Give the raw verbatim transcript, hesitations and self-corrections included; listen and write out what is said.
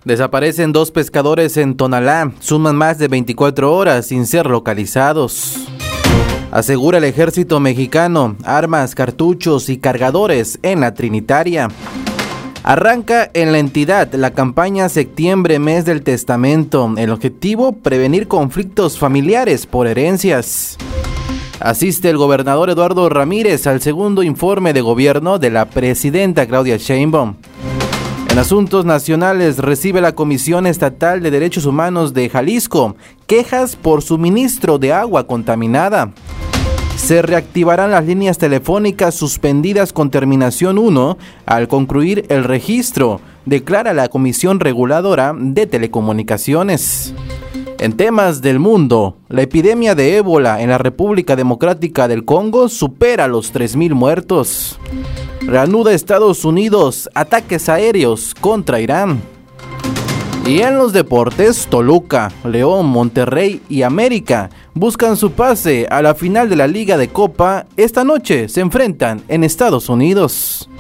Desaparecen dos pescadores en Tonalá, suman más de veinticuatro horas sin ser localizados. Asegura el ejército mexicano armas, cartuchos y cargadores en la Trinitaria. Arranca en la entidad la campaña Septiembre, mes del testamento. El objetivo, prevenir conflictos familiares por herencias. Asiste el gobernador Eduardo Ramírez al segundo informe de gobierno de la presidenta Claudia Sheinbaum. En asuntos nacionales, recibe la Comisión Estatal de Derechos Humanos de Jalisco quejas por suministro de agua contaminada. Se reactivarán las líneas telefónicas suspendidas con terminación uno al concluir el registro, declara la Comisión Reguladora de Telecomunicaciones. En temas del mundo, la epidemia de ébola en la República Democrática del Congo supera los tres mil muertos. Reanuda Estados Unidos ataques aéreos contra Irán. Y en los deportes, Toluca, León, Monterrey y América buscan su pase a la final de la Liga de Copa. Esta noche se enfrentan en Estados Unidos.